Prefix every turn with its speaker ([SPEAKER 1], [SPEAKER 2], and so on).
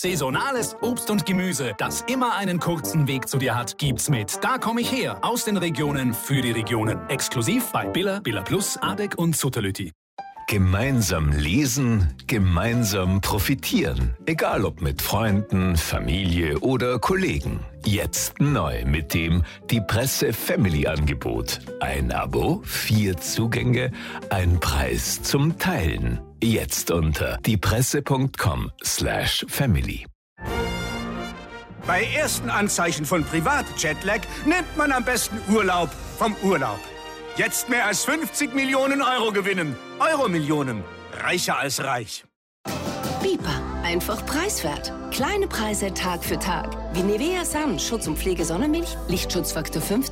[SPEAKER 1] Saisonales Obst und Gemüse, das immer einen kurzen Weg zu dir hat, gibt's mit Da komm ich her. Aus den Regionen für die Regionen. Exklusiv bei Billa, Billa Plus, Adek und Sutterlütti.
[SPEAKER 2] Gemeinsam lesen, gemeinsam profitieren. Egal ob mit Freunden, Familie oder Kollegen. Jetzt neu mit dem Die Presse Family Angebot. Ein Abo, 4 Zugänge, ein Preis zum Teilen. Jetzt unter diepresse.com/family.
[SPEAKER 3] Bei ersten Anzeichen von Privat-Jetlag nimmt man am besten Urlaub vom Urlaub. Jetzt mehr als 50 Millionen Euro gewinnen. Euro-Millionen. Reicher als reich.
[SPEAKER 4] Bipa. Einfach preiswert. Kleine Preise Tag für Tag. Wie Nivea Sun, Schutz- und Pflege Sonnenmilch, Lichtschutzfaktor 50.